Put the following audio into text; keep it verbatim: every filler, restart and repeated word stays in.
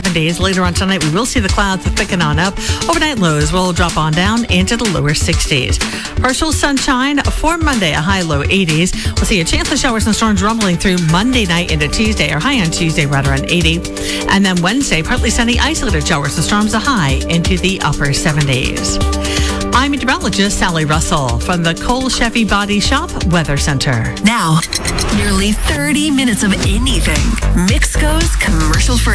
seventies. Later on tonight, we will see the clouds thicken on up. Overnight lows will drop on down into the lower sixties. Partial sunshine for Monday, a high low eighties. We'll see a chance of showers and storms rumbling through Monday night into Tuesday, or high on Tuesday right around eighty. And then Wednesday, partly sunny, isolated showers and storms, a high into the upper seventies. I'm meteorologist Sally Russell from the Cole Chevy Body Shop Weather Center. Now, nearly thirty minutes of anything. Mixco's commercial free.